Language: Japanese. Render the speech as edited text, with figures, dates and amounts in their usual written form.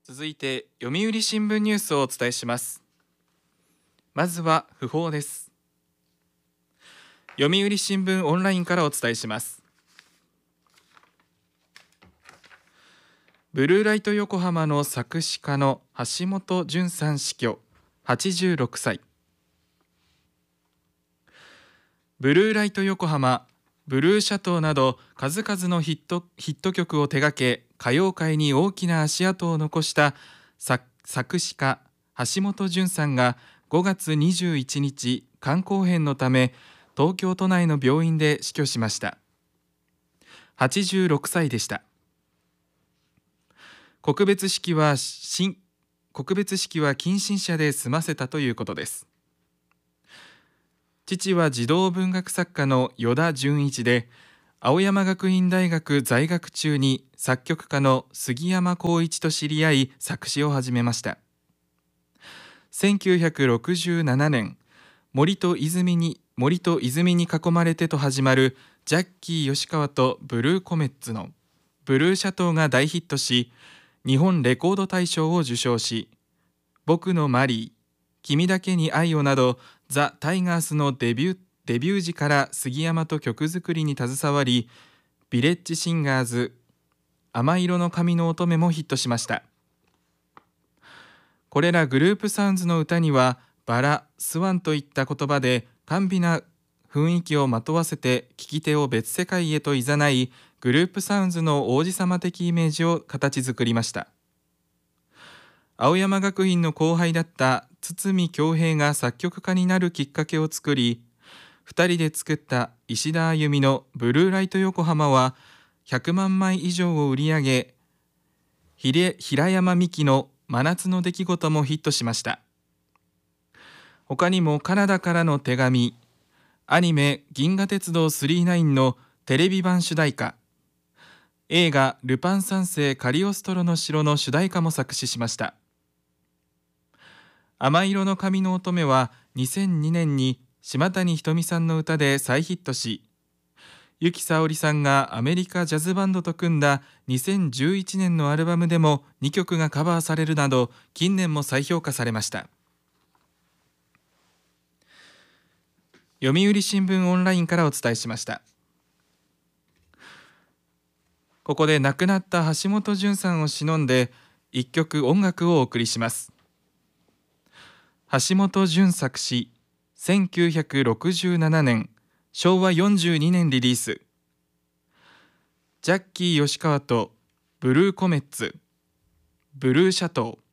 続いて読売新聞ニュースをお伝えします。まずは訃報です。読売新聞オンラインからお伝えします。ブルーライト横浜の作詞家の橋本淳さん死去、86歳。ブルーライト横浜、ブルーシャトーなど数々のヒット曲を手掛け、歌謡界に大きな足跡を残した作詞家橋本淳さんが5月21日肝硬変のため東京都内の病院で死去しました。86歳でした。告別式は近親者で済ませたということです。父は児童文学作家の依田純一で、青山学院大学在学中に作曲家の杉山浩一と知り合い作詞を始めました。1967年、森と泉に囲まれてと始まるジャッキー吉川とブルーコメッツのブルーシャトーが大ヒットし、日本レコード大賞を受賞し、僕のマリー、君だけに愛をなどザ・タイガースのデビュー時から杉山と曲作りに携わり、ビレッジシンガーズ、甘色の髪の乙女もヒットしました。これらグループサウンズの歌にはバラ、スワンといった言葉で甘美な雰囲気をまとわせて聴き手を別世界へと誘い、グループサウンズの王子様的イメージを形作りました。青山学院の後輩だった堤恭平が作曲家になるきっかけを作り、2人で作った石田あゆみのブルーライト横浜は100万枚以上を売り上げ、平山美樹の真夏の出来事もヒットしました。他にもカナダからの手紙、アニメ銀河鉄道999のテレビ版主題歌、映画ルパン三世カリオストロの城の主題歌も作詞しました。甘色の髪の乙女は2002年に島谷ひとみさんの歌で再ヒットし、由紀さおりさんがアメリカジャズバンドと組んだ2011年のアルバムでも2曲がカバーされるなど、近年も再評価されました。読売新聞オンラインからお伝えしました。ここで亡くなった橋本淳さんを偲んで一曲音楽をお送りします。橋本淳作詞、1967年昭和42年リリース、ジャッキー吉川とブルーコメッツ、ブルーシャトー。